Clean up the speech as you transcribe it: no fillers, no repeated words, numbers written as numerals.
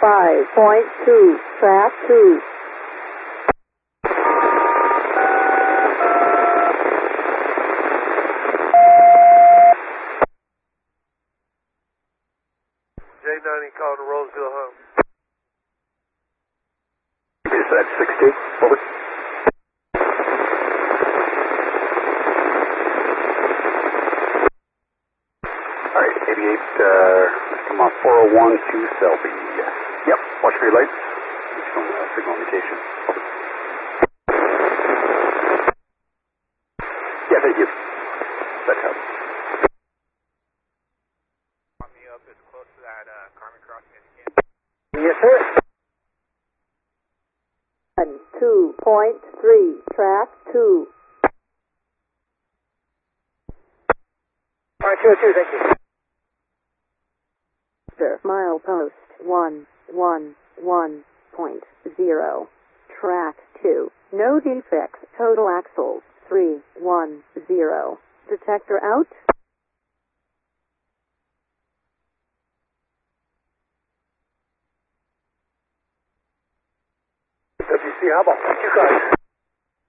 5.2, track 2. J90 calling to Roseville home. Is that 60? Over. All right, 88, come on, 401 to Selby. Yep, watch for your lights. It's from signal indication. Over. Yeah, thank you. That helps. Want me up as close to that Carmen crossing as you can. Yes, sir. 2.3, track 2. All right, 202, thank you. Milepost 111.0, track 2. No defects, total axles 310. Detector out. WC, how about you guys?